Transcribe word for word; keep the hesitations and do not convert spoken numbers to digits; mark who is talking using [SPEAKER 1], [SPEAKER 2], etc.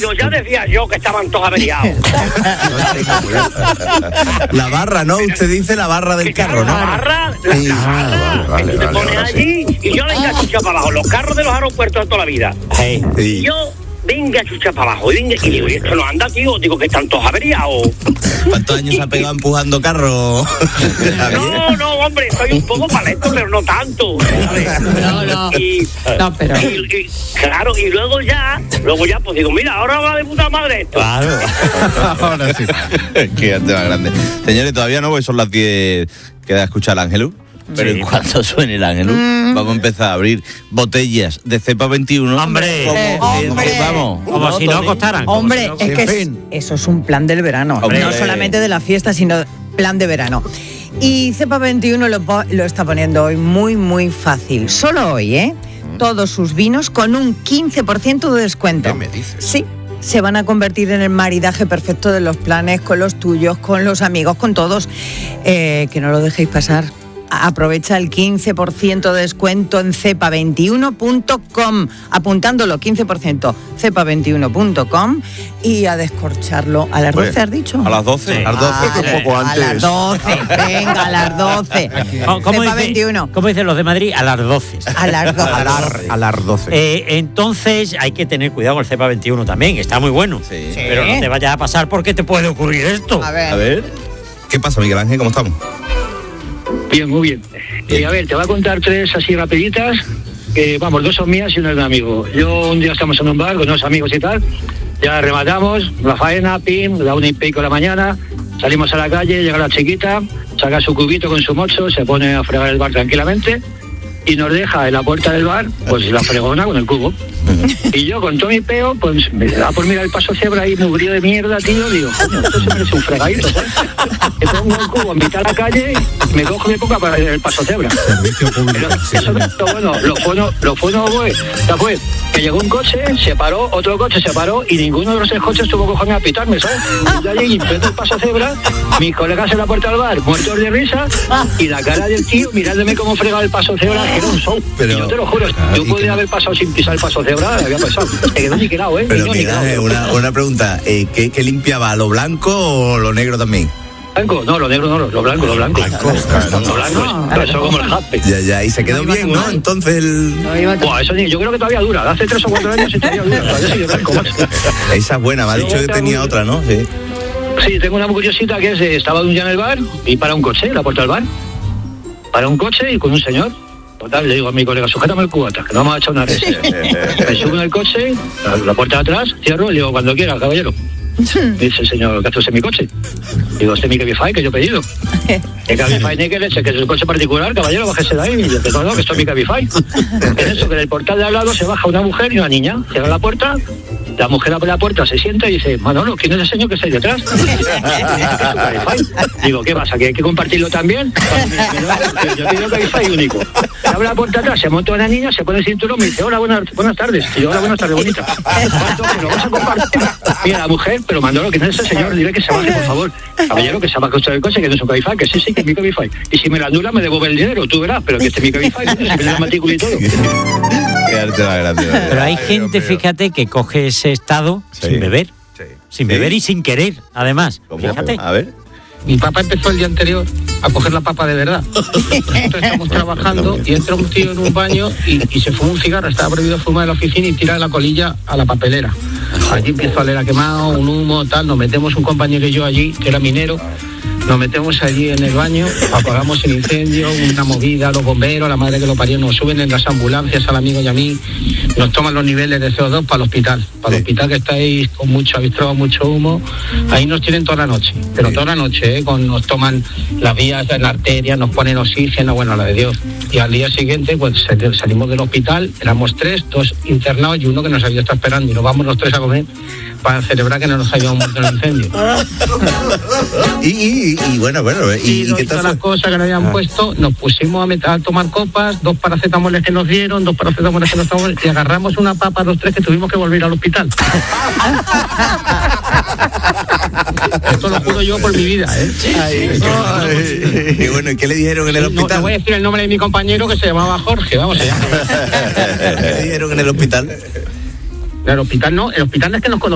[SPEAKER 1] Ya decía yo que estaban todos averiados.
[SPEAKER 2] La barra, ¿no? Usted dice la barra del carro, ¿no?
[SPEAKER 1] La barra, la,
[SPEAKER 2] Sí.
[SPEAKER 1] la barra,
[SPEAKER 2] Ah, vale,
[SPEAKER 1] que tú te
[SPEAKER 2] vale,
[SPEAKER 1] pones
[SPEAKER 2] ahora
[SPEAKER 1] allí y yo le venga a chuchar para abajo. Los carros de los aeropuertos de toda la vida.
[SPEAKER 2] Sí.
[SPEAKER 1] Y yo venga a chuchar para abajo. Y, venga, y digo, ¿y esto no anda, tío? Digo que están todos averiados.
[SPEAKER 2] ¿Cuántos años se ha pegado empujando carro?
[SPEAKER 1] No, no, hombre, soy un poco paleto, pero no tanto, ¿sabes?
[SPEAKER 3] No, no.
[SPEAKER 1] Y,
[SPEAKER 3] No, pero...
[SPEAKER 1] y, y, claro, y luego ya, luego ya, pues digo, mira, ahora va de puta madre esto.
[SPEAKER 2] Claro. Ahora sí. Qué tema grande. Señores, todavía no, porque son las diez. Queda escuchar al Ángelus. Pero
[SPEAKER 4] Sí.
[SPEAKER 2] en cuanto suene el Ángelus, mm. vamos a empezar a abrir botellas de cepa veintiuno.
[SPEAKER 4] ¡Hombre!
[SPEAKER 2] Como,
[SPEAKER 3] Eh,
[SPEAKER 2] hombre. Vamos.
[SPEAKER 4] Como si no costaran. como
[SPEAKER 3] Hombre,
[SPEAKER 4] si no-
[SPEAKER 3] es que
[SPEAKER 5] En
[SPEAKER 3] es-
[SPEAKER 5] fin.
[SPEAKER 3] eso es un plan del verano.
[SPEAKER 2] Hombre.
[SPEAKER 3] No solamente de la fiesta, sino plan de verano. Y Cepa veintiuno lo, po- lo está poniendo hoy muy, muy fácil. Solo hoy, ¿eh? Todos sus vinos con un quince por ciento de descuento.
[SPEAKER 2] ¿Qué me dices?
[SPEAKER 3] Sí. Se van a convertir en el maridaje perfecto de los planes con los tuyos, con los amigos, con todos. Eh, que no lo dejéis pasar. Aprovecha el quince por ciento de descuento en cepa veintiuno punto com, apuntándolo quince por ciento cepa veintiuno punto com y a descorcharlo. ¿A las
[SPEAKER 2] Pues,
[SPEAKER 3] doce has dicho?
[SPEAKER 2] A las doce.
[SPEAKER 4] Sí.
[SPEAKER 2] A las doce.
[SPEAKER 3] Ah,
[SPEAKER 5] un poco
[SPEAKER 3] a
[SPEAKER 5] antes.
[SPEAKER 3] las doce, venga, a las doce.
[SPEAKER 4] ¿Cómo, cómo
[SPEAKER 3] cepa
[SPEAKER 4] dice-
[SPEAKER 3] veintiuno.
[SPEAKER 4] cómo dicen los de Madrid? A las doce.
[SPEAKER 3] A las doce.
[SPEAKER 5] A las, a las doce.
[SPEAKER 4] Eh, entonces hay que tener cuidado con el cepa veintiuno también, que está muy bueno.
[SPEAKER 2] Sí.
[SPEAKER 4] Pero no te vayas a pasar porque te puede ocurrir esto.
[SPEAKER 3] A ver.
[SPEAKER 2] A ver. ¿Qué pasa, Miguel Ángel? ¿Cómo estamos?
[SPEAKER 6] Bien, muy bien. Eh, a ver, te voy a contar tres así rapiditas. Que, vamos, dos son mías y una es de un amigo. Yo un día estamos en un bar con unos amigos y tal. Ya rematamos la faena, pim, la una y pico de la mañana. Salimos a la calle, llega la chiquita, saca su cubito con su mocho, se pone a fregar el bar tranquilamente y nos deja en la puerta del bar, pues la fregona con el cubo. Y yo con todo mi peo, pues me da por mirar el paso cebra ahí mugrido de mierda, tío, digo, coño, esto se merece un fregadito, ¿sabes? Me pongo el cubo en mitad de la calle, me cojo y me pongo para el paso cebra. Pero eso no es lo bueno, lo bueno, lo bueno fue, ya fue, que llegó un coche, se paró, otro coche se paró y ninguno de los tres coches tuvo cojones a pitarme, ¿sabes? Y yo allí empezó el paso cebra, mis colegas en la puerta del bar, muertos de risa, y la cara del tío mirándome cómo fregaba el paso cebra, que era un show.
[SPEAKER 2] Pero-
[SPEAKER 6] Y yo te lo juro,
[SPEAKER 2] Ah,
[SPEAKER 6] yo
[SPEAKER 2] y
[SPEAKER 6] podría
[SPEAKER 2] que-
[SPEAKER 6] haber pasado sin pisar el paso cebra, había pasado. Se quedó niquelado, ¿eh?
[SPEAKER 2] Pero
[SPEAKER 6] Niño
[SPEAKER 2] Miguel
[SPEAKER 6] niquelado.
[SPEAKER 2] Ángel, una, una pregunta. Eh, ¿qué, ¿Qué limpiaba? ¿Lo blanco o lo negro también?
[SPEAKER 6] Blanco, no, lo negro no, lo blanco, lo blanco.
[SPEAKER 2] claro.
[SPEAKER 6] Lo blanco, pero eso como el jaspe.
[SPEAKER 2] Ya, ya. Y se quedó
[SPEAKER 6] No iba
[SPEAKER 2] bien,
[SPEAKER 6] a
[SPEAKER 2] ¿no?
[SPEAKER 6] durar.
[SPEAKER 2] Entonces el...
[SPEAKER 6] Buah, eso ni, yo creo que todavía dura. Hace tres o cuatro años y todavía dura. Todavía sigue blanco, macho.
[SPEAKER 2] Esa es buena. Me ha
[SPEAKER 6] Sí,
[SPEAKER 2] dicho que
[SPEAKER 6] otra
[SPEAKER 2] tenía
[SPEAKER 6] muy-
[SPEAKER 2] otra, ¿no? Sí.
[SPEAKER 6] Sí, tengo una muy curiosita que es, eh, estaba un día en el bar y para un coche, en la puerta del bar. Para un coche y con un señor. Total, le digo a mi colega, sujétame el cubata, que no vamos a echar una res. Me subo en el coche, la, la puerta de atrás, cierro y le digo, cuando quiera, caballero. Me dice el señor, ¿qué haces en mi coche? Digo, este es mi Cabify que yo he pedido. ¿Qué Cabify ni que leche? Que es un coche particular, caballero, bájese de ahí. Y yo, no, no, que esto es mi Cabify. Es eso, que del portal de al lado se baja una mujer y una niña. Cierra la puerta, la mujer abre la puerta, se sienta y dice, Manolo, ¿quién es el señor que está ahí detrás? Digo, ¿qué pasa? ¿Que hay que compartirlo también? Yo pido Cabify único. Se abre la puerta atrás, se monta una niña, se pone el cinturón, me dice, hola, buenas, buenas tardes. Y yo, hola, buenas tardes, bonita. ¿Cuánto que lo vas a compartir? Mira, la mujer, pero Manolo, ¿quién es ese señor? Dile que se baje, por favor. Caballero, que se baje usted del coche, que no es un Cabify, que sí, sí, que es mi Cabify. Y si me la anula, me devuelve el dinero, tú verás, pero que este es mi Cabify, se me da la matrícula y todo.
[SPEAKER 2] Qué arte más grande.
[SPEAKER 4] Pero hay
[SPEAKER 2] Ay,
[SPEAKER 4] gente,
[SPEAKER 2] Dios mío.
[SPEAKER 4] fíjate, que coge ese estado
[SPEAKER 2] Sí.
[SPEAKER 4] sin beber.
[SPEAKER 2] Sí.
[SPEAKER 4] Sin
[SPEAKER 2] Sí.
[SPEAKER 4] beber y sin querer, además.
[SPEAKER 2] ¿Cómo?
[SPEAKER 4] Fíjate.
[SPEAKER 2] A ver.
[SPEAKER 7] Mi papá empezó el día anterior a coger la papa de verdad. Nosotros estamos trabajando y entra un tío en un baño y, y se fuma un cigarro. Estaba prohibido fumar en la oficina y tira la colilla a la papelera. Allí empezó a oler a quemado, un humo, tal. Nos metemos un compañero y yo allí, que era minero. Nos metemos allí en el baño, apagamos el incendio, una movida, los bomberos, la madre que lo parió, nos suben en las ambulancias al amigo y a mí, nos toman los niveles de C O dos para el hospital. Para el hospital que estáis con mucho avistrado, mucho humo, ahí nos tienen toda la noche, pero toda la noche, ¿eh? Con, nos toman las vías de la arteria, nos ponen oxígeno, bueno, la de Dios. Y al día siguiente, pues salimos del hospital, éramos tres, dos internados y uno que nos había estado esperando y nos vamos los tres a comer para celebrar que no nos habíamos muerto en el incendio.
[SPEAKER 2] Y, y, y bueno, bueno. ¿Y,
[SPEAKER 7] Y,
[SPEAKER 2] y
[SPEAKER 7] lo
[SPEAKER 2] qué
[SPEAKER 7] hizo
[SPEAKER 2] tal
[SPEAKER 7] las
[SPEAKER 2] fue?
[SPEAKER 7] cosas que nos habían
[SPEAKER 2] Ah.
[SPEAKER 7] puesto, nos pusimos a, met- a tomar copas, dos paracetamoles que nos dieron, dos paracetamoles que nos tomamos y agarramos una papa los tres que tuvimos que volver al hospital. Esto lo juro yo por mi vida, ¿eh?
[SPEAKER 2] Ay, y bueno, ¿y qué le dijeron en el
[SPEAKER 7] No, no
[SPEAKER 2] hospital?
[SPEAKER 7] voy a decir el nombre de mi compañero que se llamaba Jorge, vamos allá.
[SPEAKER 2] ¿Qué le dijeron en el hospital?
[SPEAKER 7] El hospital no, el hospital es que nos conocemos.